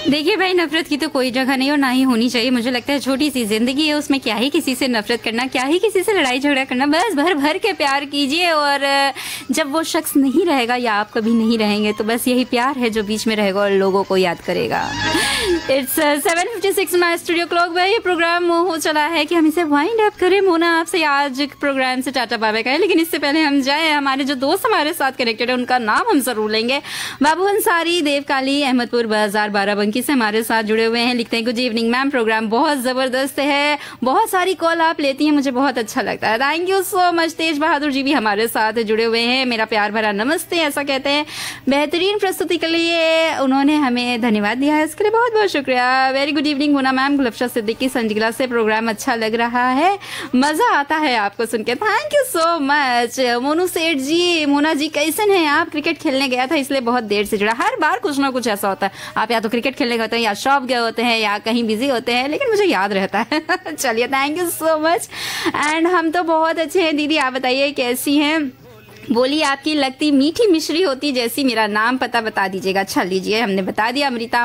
देखिए भाई, नफरत की तो कोई जगह नहीं और ना ही होनी चाहिए। मुझे लगता है छोटी सी जिंदगी है, उसमें क्या ही किसी से नफरत करना, क्या ही किसी से लड़ाई झगड़ा करना। बस भर भर के प्यार कीजिए और जब वो शख्स नहीं रहेगा या आप कभी नहीं रहेंगे तो बस यही प्यार है जो बीच में रहेगा और लोगों को याद करेगा। It's 7:56 my studio clock. भाई ये प्रोग्राम हो चला है कि हम इसे वाइंड अप करें। मोना आपसे आज प्रोग्राम से टाटा बाय कहें, लेकिन इससे पहले हम जाए, हमारे जो दोस्त हमारे साथ कनेक्टेड है उनका नाम हम जरूर लेंगे। बाबू अंसारी देवकाली अहमदपुर बाजार बाराबंकी से हमारे साथ जुड़े हुए हैं। लिखते हैं गुड इवनिंग मैम, प्रोग्राम बहुत जबरदस्त है, बहुत सारी कॉल आप लेती हैं, मुझे बहुत अच्छा लगता है। Thank you so much. तेज बहादुर जी भी हमारे साथ जुड़े हुए हैं। मेरा प्यार भरा नमस्ते ऐसा कहते हैं। बेहतरीन प्रस्तुति के लिए उन्होंने हमें धन्यवाद दिया है, इसके लिए बहुत बहुत शुक्रिया। Very good evening Mona ma'am, गुलफशा Siddiqui संजिगला से, प्रोग्राम अच्छा लग रहा है, मजा आता है आपको सुन के। Thank you so much. Monu सेठ जी, मोना जी कैसन है आप? क्रिकेट खेलने गया था इसलिए बहुत देर से जुड़ा। हर बार कुछ ना कुछ ऐसा होता है, आप या तो क्रिकेट खेलने गए होते हैं या शॉप गए होते हैं या कहीं बिजी होते हैं, लेकिन मुझे याद रहता है। चलिए thank you so much. And हम तो बहुत अच्छे हैं। दीदी आप बताइए कैसी हैं? बोली आपकी लगती मीठी मिश्री होती जैसी, मेरा नाम पता बता दीजिएगा। अच्छा लीजिए, हमने बता दिया। अमृता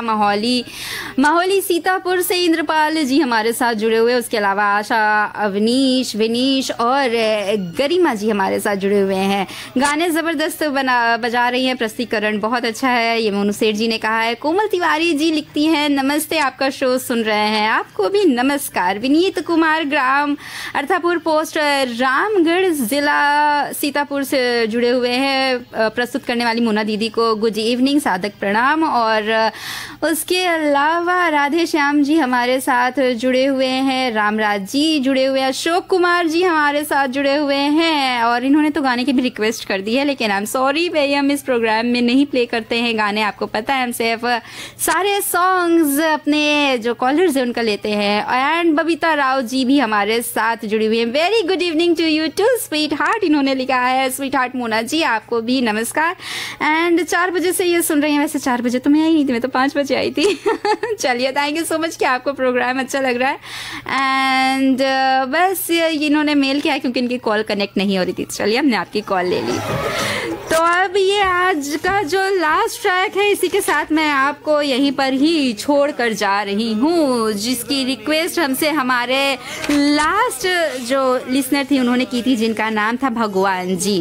माहौली सीतापुर से इंद्रपाल जी हमारे साथ जुड़े हुए। उसके अलावा आशा, अवनीश, विनीश और गरिमा जी हमारे साथ जुड़े हुए हैं। गाने जबरदस्त बजा रही हैं, प्रस्तुतिकरण बहुत अच्छा है, ये मोनू सेठ जी ने कहा है। कोमल तिवारी जी लिखती हैं नमस्ते, आपका शो सुन रहे हैं, आपको भी नमस्कार। विनीत कुमार ग्राम अर्थापुर पोस्ट रामगढ़ जिला सीतापुर से जुड़े हुए हैं। प्रस्तुत करने वाली मोना दीदी को गुड इवनिंग, सादक प्रणाम। और उसके अलावा राधे श्याम जी हमारे साथ जुड़े हुए हैं, रामराज जी जुड़े हुए हैं, अशोक कुमार जी हमारे साथ जुड़े हुए हैं। और इन्होंने तो गाने की भी रिक्वेस्ट कर दी है, लेकिन आई एम सॉरी भाई, हम इस प्रोग्राम में नहीं प्ले करते हैं गाने, आपको पता है। हम सिर्फ सारे सॉन्ग्स अपने जो कॉलर्स हैं उनका लेते हैं। एंड बबीता राव जी भी हमारे साथ जुड़ी हुई है। Very good evening to you to sweet heart, इन्होंने लिखा है। स्वीट हार्ट मोना जी आपको भी नमस्कार। एंड 4 बजे से ये सुन रही हैं। वैसे 4 बजे तो मैं आई नहीं थी, मैं तो 5 बजे आई थी। चलिए थैंक यू सो मच कि आपको प्रोग्राम अच्छा लग रहा है। एंड बस इन्होंने मेल किया क्योंकि इनकी कॉल कनेक्ट नहीं हो रही थी। चलिए हमने आपकी कॉल ले ली। तो अब ये आज का जो लास्ट ट्रैक है, इसी के साथ मैं आपको यहीं पर ही छोड़ कर जा रही हूँ, जिसकी रिक्वेस्ट हमसे हमारे लास्ट जो लिसनर थी उन्होंने की थी, जिनका नाम था भगवान जी।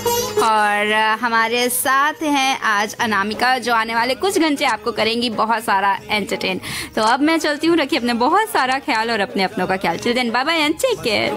और हमारे साथ हैं आज अनामिका, जो आने वाले कुछ घंटे आपको करेंगी बहुत सारा एंटरटेन। तो अब मैं चलती हूँ, रखिए अपने बहुत सारा ख्याल और अपने अपनों का ख्याल। Children bye bye and take care.